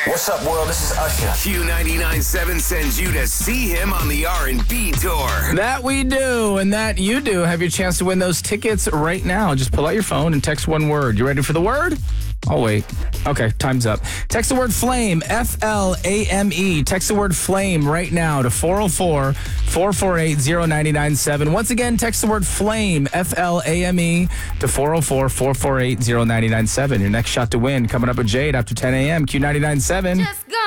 What's up, world? This is Usher. Q99.7 sends you to see him on the R&B tour. That we do, and that you do. Have your chance to win those tickets right now. Just pull out your phone and text one word. You ready for the word? I'll wait. Okay, time's up. Text the word flame, F-L-A-M-E. Text the word flame right now to 404-448-0997. Once again, text the word flame, F-L-A-M-E, to 404-448-0997. Your next shot to win coming up with Jade after 10 a.m. Q99.7. Just go.